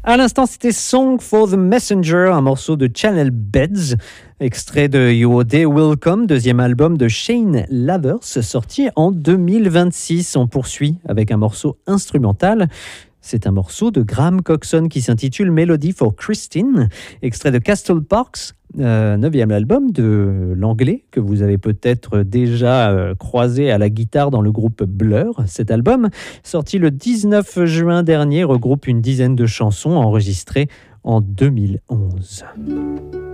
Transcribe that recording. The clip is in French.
À l'instant, c'était Song for the Messenger, un morceau de Channel Beds, extrait de You Day Welcome, deuxième album de Shane Lathers, sorti en 2026. On poursuit avec un morceau instrumental. C'est un morceau de Graham Coxon qui s'intitule Melody for Christine, extrait de Castle Parks, neuvième album de l'anglais que vous avez peut-être déjà croisé à la guitare dans le groupe Blur. Cet album, sorti le 19 juin dernier, regroupe une dizaine de chansons enregistrées en 2011.